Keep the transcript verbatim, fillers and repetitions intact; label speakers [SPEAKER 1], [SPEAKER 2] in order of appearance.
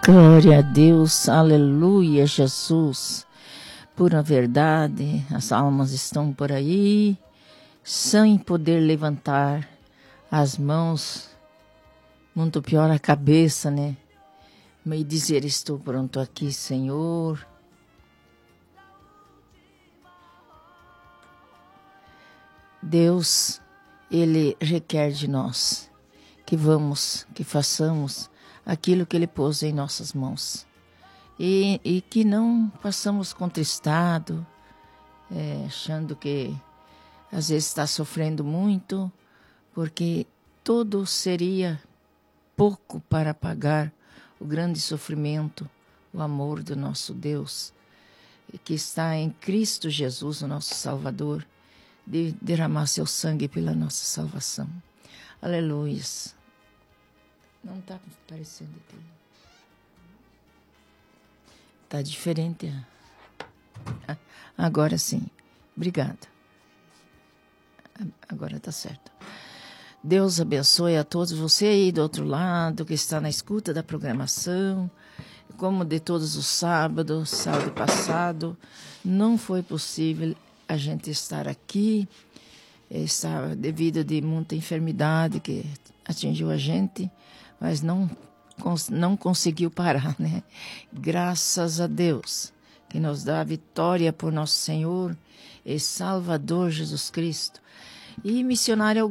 [SPEAKER 1] Glória a Deus, aleluia, Jesus. Pura verdade, as almas estão por aí, sem poder levantar as mãos, muito pior a cabeça, né? E dizer, estou pronto aqui, Senhor. Deus, Ele requer de nós que vamos, que façamos aquilo que Ele pôs em nossas mãos. E, e que não passamos contristado, é, achando que às vezes está sofrendo muito, porque tudo seria pouco para pagar o grande sofrimento, o amor do nosso Deus, que está em Cristo Jesus, o nosso Salvador, de derramar seu sangue pela nossa salvação. Aleluia. Não está parecendo aqui. Está diferente. Agora sim. Obrigada. Agora está certo. Deus abençoe a todos. Você aí do outro lado, que está na escuta da programação. Como de todos os sábados, sábado passado, não foi possível a gente estar aqui. Estava devido de muita enfermidade que atingiu a gente, mas não não conseguiu parar, né? Graças a Deus, que nos dá a vitória por nosso Senhor e Salvador Jesus Cristo. E missionário